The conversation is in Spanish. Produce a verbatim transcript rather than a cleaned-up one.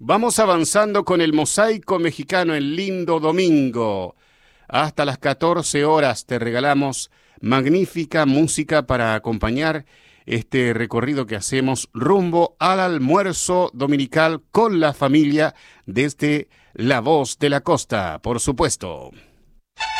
Vamos avanzando con el mosaico mexicano en lindo domingo. Hasta las catorce horas te regalamos magnífica música para acompañar este recorrido que hacemos rumbo al almuerzo dominical con la familia desde La Voz de la Costa, por supuesto.